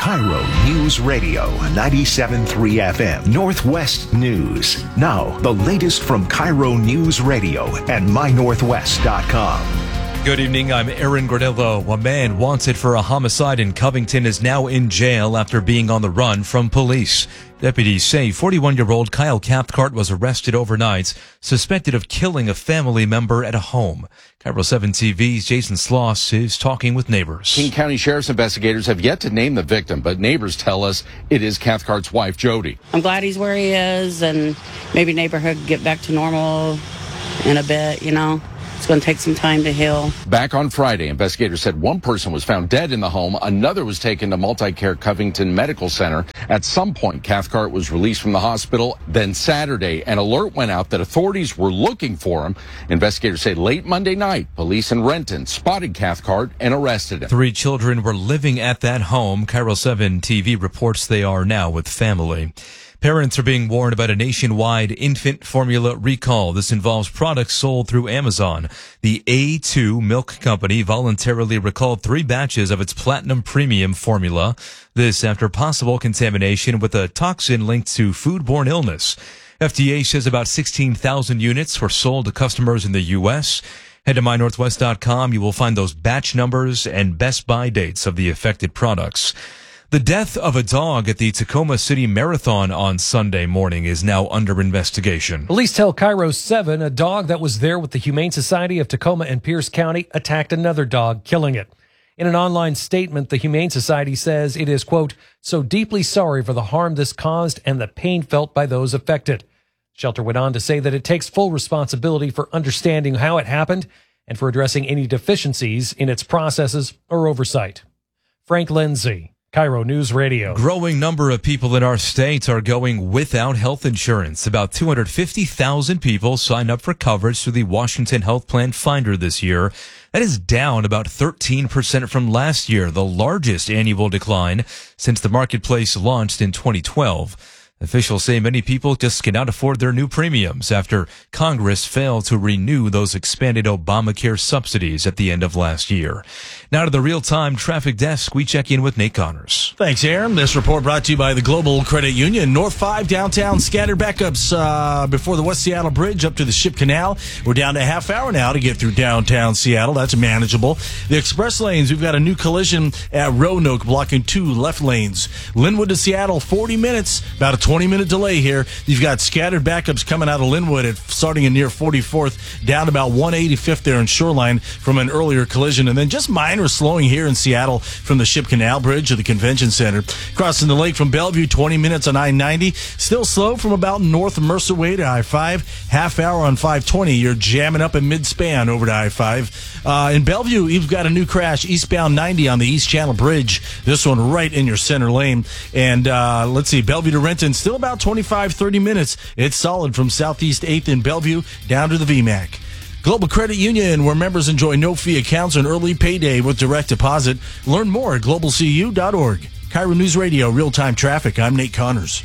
Cairo News Radio, ninety-seven point three F M, Northwest News. Now, the latest from Cairo News Radio and my northwest dot com. Good evening, I'm Aaron Granillo. A man wanted for a homicide in Covington is now in jail after being on the run from police. Deputies say forty-one-year-old Kyle Cathcart was arrested overnight, suspected of killing a family member at a home. Cairo seven T V's Jason Sloss is talking with neighbors. King County Sheriff's investigators have yet to name the victim, but neighbors tell us it is Cathcart's wife, Jody. I'm glad he's where he is, and maybe neighborhood get back to normal in a bit, you know. It's going to take some time to heal. Back on Friday, investigators said one person was found dead in the home. Another was taken to Multi-Care Covington Medical Center. At some point, Cathcart was released from the hospital. Then Saturday, an alert went out that authorities were looking for him. Investigators say late Monday night, police in Renton spotted Cathcart and arrested him. Three children were living at that home. Cairo seven T V reports they are now with family. Parents are being warned about a nationwide infant formula recall. This involves products sold through Amazon. The A two Milk Company voluntarily recalled three batches of its Platinum Premium formula. This after possible contamination with a toxin linked to foodborne illness. F D A says about sixteen thousand units were sold to customers in the U S. Head to my northwest dot com. You will find those batch numbers and best buy dates of the affected products. The death of a dog at the Tacoma City Marathon on Sunday morning is now under investigation. Police tell Cairo seven a dog that was there with the Humane Society of Tacoma and Pierce County attacked another dog, killing it. In an online statement, the Humane Society says it is, quote, so deeply sorry for the harm this caused and the pain felt by those affected. Shelter went on to say that it takes full responsibility for understanding how it happened and for addressing any deficiencies in its processes or oversight. Frank Lindsay, Cairo News Radio. Growing number of people in our state are going without health insurance. About two hundred fifty thousand people signed up for coverage through the Washington Health Plan Finder this year. That is down about thirteen percent from last year, the largest annual decline since the marketplace launched in twenty twelve. Officials say many people just cannot afford their new premiums after Congress failed to renew those expanded Obamacare subsidies at the end of last year. Now to the real-time traffic desk, we check in with Nate Connors. Thanks, Aaron. This report brought to you by the Global Credit Union. North five downtown scattered backups uh, before the West Seattle Bridge up to the Ship Canal. We're down to a half hour now to get through downtown Seattle. That's manageable. The express lanes, we've got a new collision at Roanoke blocking two left lanes. Linwood to Seattle, forty minutes, about a twenty minute delay here. You've got scattered backups coming out of Linwood at starting in near forty-fourth, down about one eighty-fifth there in Shoreline from an earlier collision, and then just minor slowing here in Seattle from the Ship Canal Bridge to the Convention Center. Crossing the lake from Bellevue, twenty minutes on I ninety. Still slow from about North Mercer Way to I five. Half hour on five twenty. You're jamming up in mid-span over to I five. Uh, in Bellevue, you've got a new crash eastbound ninety on the East Channel Bridge. This one right in your center lane. And uh, let's see, Bellevue to Renton, still about twenty-five, thirty minutes. It's solid from Southeast eighth in Bellevue down to the V MAC. Global Credit Union, where members enjoy no-fee accounts and early payday with direct deposit. Learn more at global c u dot org. Cairo News Radio, real-time traffic. I'm Nate Connors.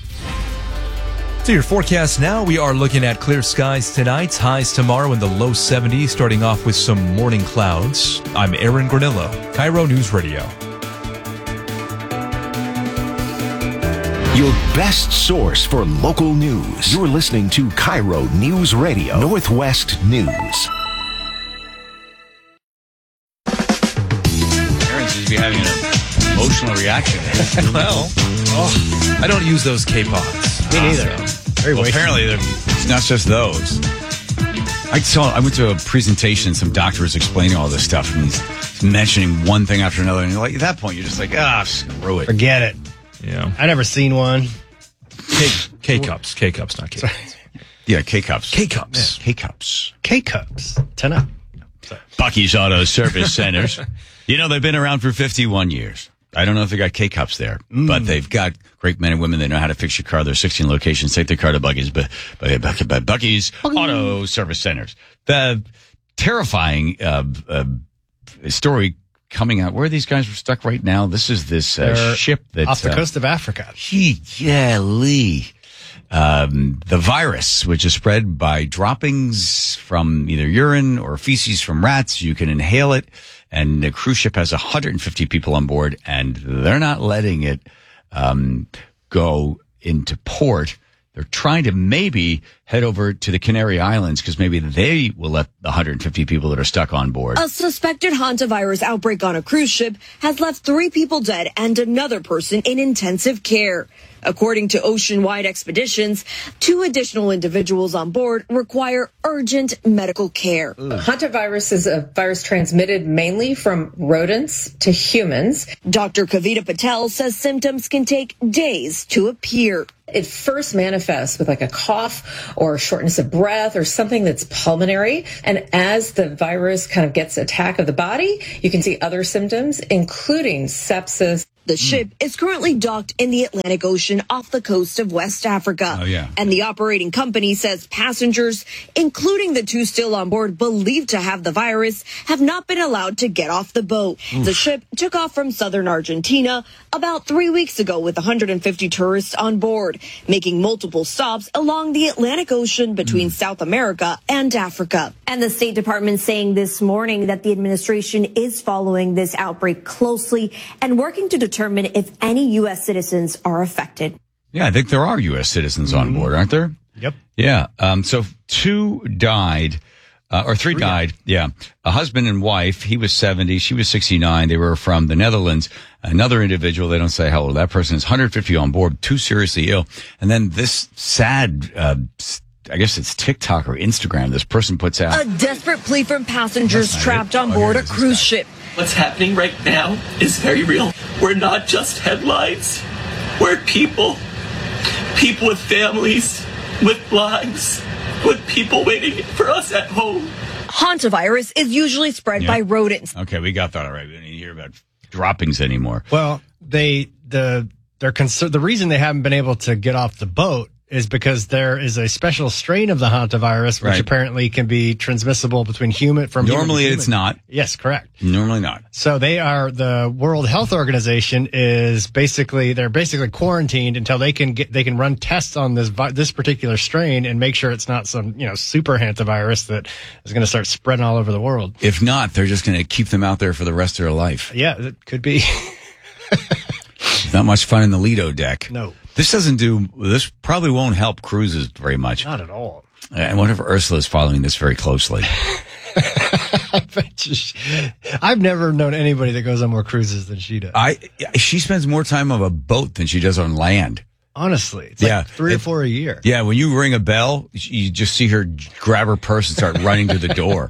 To your forecast now, we are looking at clear skies tonight, highs tomorrow in the low seventies, starting off with some morning clouds. I'm Aaron Granillo, Cairo News Radio. Your best source for local news. You're listening to Cairo News Radio, Northwest News. Aaron seems to be having an emotional reaction. Well, oh, I don't use those K-pods. Me neither. Very well, apparently, it's not just those. I saw. I went to a presentation. Some doctor was explaining all this stuff, and he's mentioning one thing after another. And you're like, at that point, you're just like, ah, screw it. Forget it. Yeah, I never seen one. K K cups, K cups, not K. Yeah, K cups, K cups, K cups, K cups. Ten up. Bucky's Auto Service Centers. You know, they've been around for fifty-one years. I don't know if they got K cups there, mm. but they've got great men and women. They know how to fix your car. There's sixteen locations. Take their car to Bucky's, but Bucky's, Bucky's Auto Service Centers. The terrifying uh, uh, story coming out where these guys were stuck right now. This is this uh, ship that off the uh, coast of Africa. Gee, yeah, Lee. Um, the virus, which is spread by droppings from either urine or feces from rats, you can inhale it, and the cruise ship has one hundred fifty people on board, and they're not letting it um, go into port. They're trying to maybe head over to the Canary Islands because maybe they will let the one hundred fifty people that are stuck on board. A suspected hantavirus outbreak on a cruise ship has left three people dead and another person in intensive care. According to Ocean-Wide Expeditions, two additional individuals on board require urgent medical care. Hantavirus is a virus transmitted mainly from rodents to humans. Doctor Kavita Patel says symptoms can take days to appear. It first manifests with like a cough or shortness of breath or something that's pulmonary. And as the virus kind of gets attack of the body, you can see other symptoms, including sepsis. The ship mm. is currently docked in the Atlantic Ocean off the coast of West Africa. Oh, yeah. And the operating company says passengers, including the two still on board believed to have the virus, have not been allowed to get off the boat. Oof. The ship took off from southern Argentina about three weeks ago with one hundred fifty tourists on board, making multiple stops along the Atlantic Ocean between mm. South America and Africa. And the State Department saying this morning that the administration is following this outbreak closely and working to determine if any U S citizens are affected. Yeah, I think there are U S citizens on board, aren't there? Yep. Yeah. Um, so two died, uh, or three, three died. Yeah. A husband and wife. He was seventy. She was sixty-nine. They were from the Netherlands. Another individual, they don't say how old that person is, one hundred fifty on board, two seriously ill. And then this sad, uh, I guess it's TikTok or Instagram. This person puts out a desperate plea from passengers trapped on board a cruise ship. What's happening right now is very real. We're not just headlines. We're people. People with families, with lives, with people waiting for us at home. Hantavirus is usually spread Yeah. by rodents. Okay, we got that all right. We don't need to hear about droppings anymore. Well, they the they're concerned. The reason they haven't been able to get off the boat is because there is a special strain of the hantavirus, which Right. apparently can be transmissible between human from human to Normally human. it's not. Yes, correct. Normally not. So they are, the World Health Organization is basically, they're basically quarantined until they can get, they can run tests on this, vi- this particular strain and make sure it's not some, you know, super hantavirus that is going to start spreading all over the world. If not, they're just going to keep them out there for the rest of their life. Yeah, it could be. Not much fun in the Lido deck. No. This doesn't do, this probably won't help cruises very much. Not at all. I wonder if Ursula is following this very closely. I bet you she- I've never known anybody that goes on more cruises than she does. I, she spends more time on a boat than she does on land. Honestly, it's like Yeah. three or It- four a year. Yeah, when you ring a bell, you just see her grab her purse and start running to the door.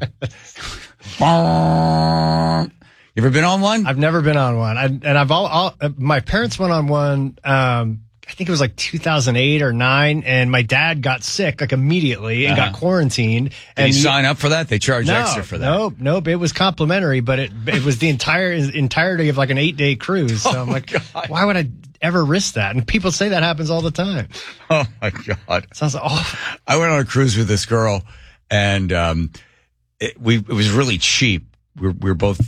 You ever been on one? I've never been on one. I, and I've all, all, uh, my parents went on one, um, I think it was like two thousand eight or nine, and my dad got sick like immediately and Uh-huh. got quarantined. Did and you sign up for that? They charge no, extra for that. Nope, nope. It was complimentary, but it it was the entire entirety of like an eight day cruise. So I'm Oh, like, why would I ever risk that? And people say that happens all the time. Oh my God. Sounds awful. I went on a cruise with this girl, and um, it, we it was really cheap. We were, we were both.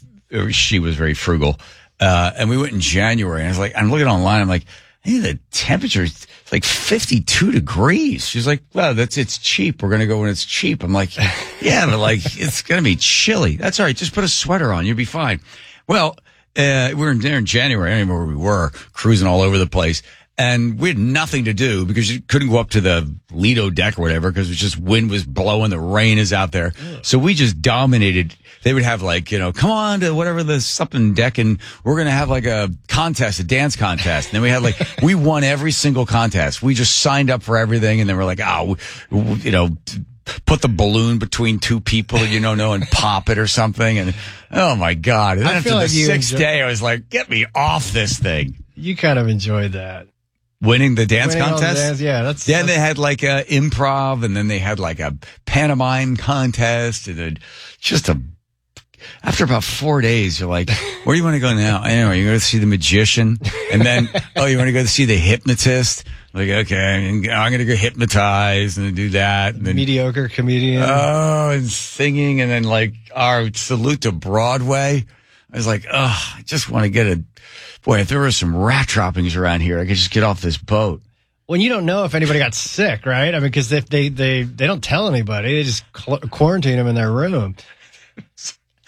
She was very frugal, uh, and we went in January. And I was like, I'm looking online. I'm like, hey, the temperature is like fifty-two degrees. She's like, well, that's it's cheap. We're gonna go when it's cheap. I'm like, yeah, but like it's gonna be chilly. That's all right. Just put a sweater on. You'll be fine. Well, uh, we were in there in January. I don't even know where we were, cruising all over the place. And we had nothing to do because you couldn't go up to the Lido deck or whatever because it was just wind was blowing, the rain is out there. So we just dominated. They would have like, you know, come on to whatever the something deck and we're going to have like a contest, a dance contest. And then we had like, we won every single contest. We just signed up for everything. And then we're like, oh, you know, put the balloon between two people, you know, know, and pop it or something. And oh my God. And then I after feel the like you sixth enjoy- day, I was like, get me off this thing. You kind of enjoyed that. Winning the dance Winning all the contest? dance, yeah, that's. Then they had like a improv and then they had like a pantomime contest and then just a, after about four days, you're like, where do you want to go now? Anyway, you're going to see the magician and then, oh, you want to go to see the hypnotist? Like, okay, I'm going to go hypnotize and then do that. And then, mediocre comedian. oh, and singing and then like our salute to Broadway. I was like, oh, I just want to get a, boy, if there were some rat droppings around here, I could just get off this boat. When you don't know if anybody got sick, right? I mean, because if they, they, they don't tell anybody, they just cl- quarantine them in their room.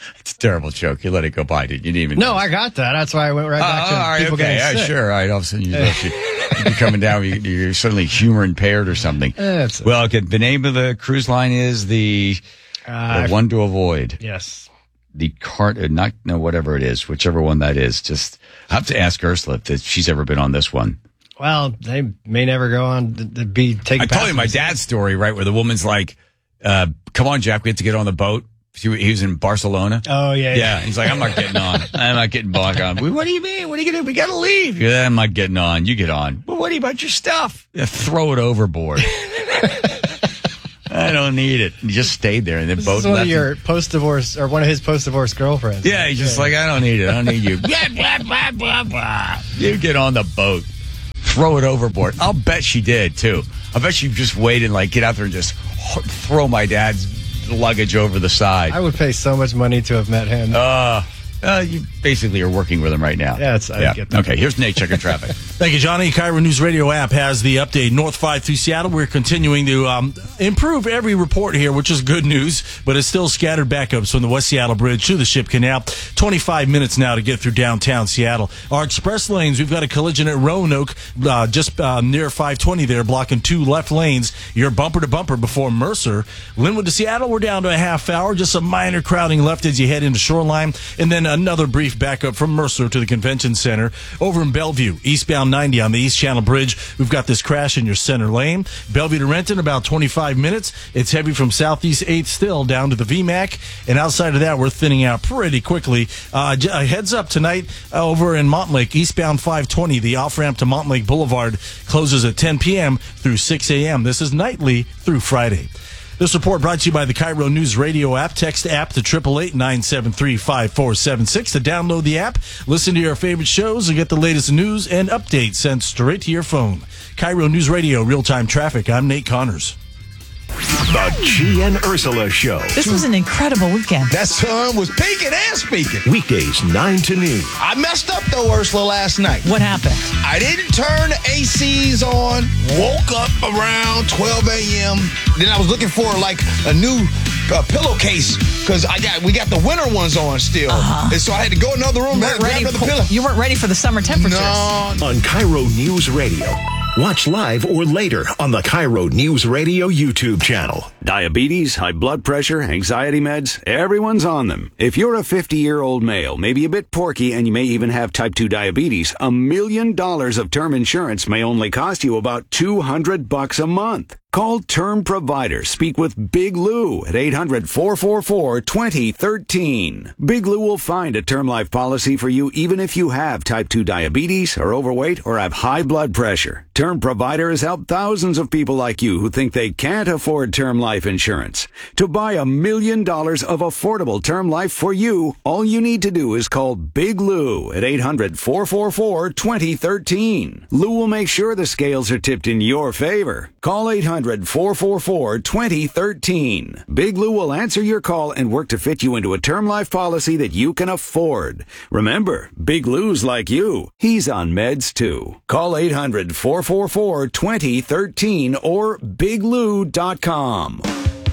It's a terrible joke. You let it go by, did you? You didn't even No, I got that. That's why I went right back oh, to all right, people okay. getting Yeah, sick. sure. All right. All of a sudden, you, you're coming down. you- You're suddenly humor impaired or something. That's Well, okay, the name of the cruise line is the, Uh, the one to avoid. Yes. The cart, uh, not no, whatever it is, whichever one that is. Just I have to ask Ursula if that she's ever been on this one. Well, they may never go on to, to be taken. I told you my dad's story, right, where the woman's like, uh, "Come on, Jack, we have to get on the boat." He he was in Barcelona. Oh yeah, Yeah, he's like, I'm not getting on. I'm not getting back on. What do you mean? What are you gonna do? We gotta leave. Yeah, I'm not getting on. You get on. Well, what do you about your stuff? Yeah, throw it overboard. I don't need it. He just stayed there, and then This both is one left of him. your post-divorce, or one of his post-divorce girlfriends. Yeah, he's just like, I don't need it. I don't need you. Blah, blah, blah, blah, blah. You get on the boat. Throw it overboard. I'll bet she did, too. I bet she just waited, like, get out there and just throw my dad's luggage over the side. I would pay so much money to have met him. Uh, uh, you basically are working with him right now. Yeah, it's, I get that. Okay, here's Nate checking traffic. Thank you, Johnny. Cairo News Radio app has the update. North five through Seattle. We're continuing to um, improve every report here, which is good news, but it's still scattered backups from the West Seattle Bridge to the Ship Canal. twenty-five minutes now to get through downtown Seattle. Our express lanes, we've got a collision at Roanoke, uh, just uh, near five twenty there, blocking two left lanes. You're bumper to bumper before Mercer. Linwood to Seattle, we're down to a half hour. Just some minor crowding left as you head into Shoreline. And then another brief backup from Mercer to the Convention Center. Over in Bellevue, eastbound ninety on the East Channel Bridge, we've got this crash in your center lane. Bellevue to Renton, about twenty-five minutes. It's heavy from Southeast eighth still down to the V MAC. And outside of that, we're thinning out pretty quickly. Uh, j- uh, heads up tonight uh, over in Montlake, eastbound five twenty, the off-ramp to Montlake Boulevard closes at ten p.m. through six a.m. This is nightly through Friday. This report brought to you by the Cairo News Radio app. Text app to eight eight eight, nine seven three, five four seven six to download the app. Listen to your favorite shows and get the latest news and updates sent straight to your phone. Cairo News Radio, real-time traffic. I'm Nate Connors. The G and Ursula Show. This was an incredible weekend. That sun was peaking and speaking. Weekdays nine to noon. I messed up though, Ursula, last night. What happened? I didn't turn the A Cs on. Woke up around twelve a.m. Then I was looking for like a new uh, pillowcase because I got we got the winter ones on still, Uh-huh. and so I had to go another room. You grab weren't, ready another for, pillow. you weren't ready for the summer temperatures. No. On Cairo News Radio. Watch live or later on the Cairo News Radio YouTube channel. Diabetes, high blood pressure, anxiety meds, everyone's on them. If you're a fifty-year-old male, maybe a bit porky, and you may even have type two diabetes, a million dollars of term insurance may only cost you about two hundred bucks a month. Call Term Provider. Speak with Big Lou at eight hundred, four four four, two zero one three. Big Lou will find a term life policy for you even if you have type two diabetes, are overweight, or have high blood pressure. Term Provider has helped thousands of people like you who think they can't afford term life insurance. To buy a million dollars of affordable term life for you, all you need to do is call Big Lou at eight hundred, four four four, two zero one three. Lou will make sure the scales are tipped in your favor. Call eight hundred, four four four, two zero one three. Big Lou will answer your call and work to fit you into a term life policy that you can afford. Remember, Big Lou's like you. He's on meds too. Call eight hundred, four four four, two zero one three or big lou dot com.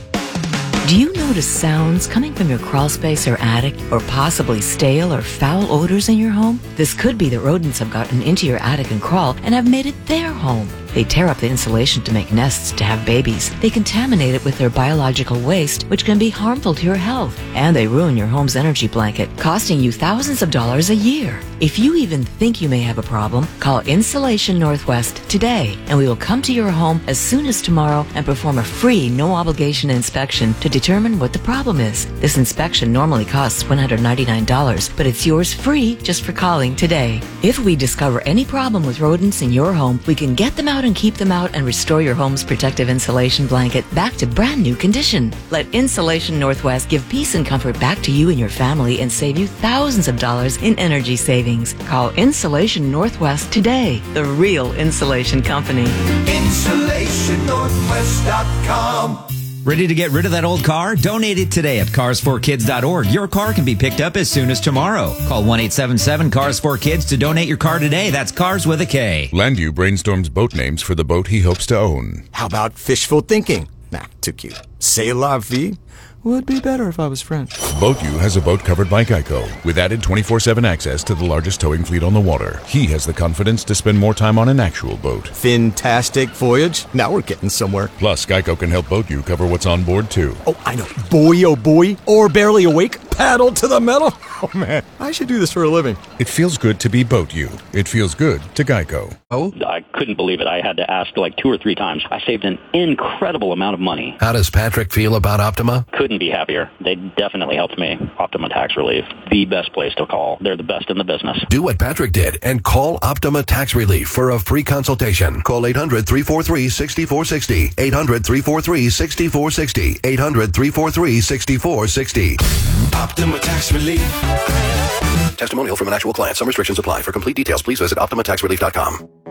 Do you notice sounds coming from your crawl space or attic, or possibly stale or foul odors in your home? This could be that rodents have gotten into your attic and crawl and have made it their home. They tear up the insulation to make nests to have babies. They contaminate it with their biological waste, which can be harmful to your health. And they ruin your home's energy blanket, costing you thousands of dollars a year. If you even think you may have a problem, call Insulation Northwest today, and we will come to your home as soon as tomorrow and perform a free, no-obligation inspection to determine what the problem is. This inspection normally costs one hundred ninety-nine dollars, but it's yours free just for calling today. If we discover any problem with rodents in your home, we can get them out and keep them out and restore your home's protective insulation blanket back to brand new condition. Let Insulation Northwest give peace and comfort back to you and your family and save you thousands of dollars in energy savings. Call Insulation Northwest today, the real insulation company. insulation northwest dot com. Ready to get rid of that old car? Donate it today at cars for kids dot org. Your car can be picked up as soon as tomorrow. Call one eight seven seven, cars for kids to donate your car today. That's Cars with a K. Landview brainstorms boat names for the boat he hopes to own. How about fishful thinking? Nah, too cute. C'est la vie. Would be better if I was French. Boat U has a boat covered by Geico with added twenty-four seven access to the largest towing fleet on the water. He has the confidence to spend more time on an actual boat. Fantastic voyage. Now we're getting somewhere. Plus, Geico can help Boat U cover what's on board, too. Oh, I know. Boy, oh boy. Or barely awake. Paddle to the metal. Oh, man. I should do this for a living. It feels good to be Boat U. It feels good to Geico. Oh? I couldn't believe it. I had to ask like two or three times. I saved an incredible amount of money. How does Patrick feel about Optima? Couldn't be happier. They definitely helped me. Optima Tax Relief. The best place to call. They're the best in the business. Do what Patrick did and call Optima Tax Relief for a free consultation. Call eight hundred, three four three, six four six zero. eight hundred, three four three, six four six zero. eight hundred, three four three, six four six zero. Optima Tax Relief. Testimonial from an actual client. Some restrictions apply. For complete details, please visit optima tax relief dot com.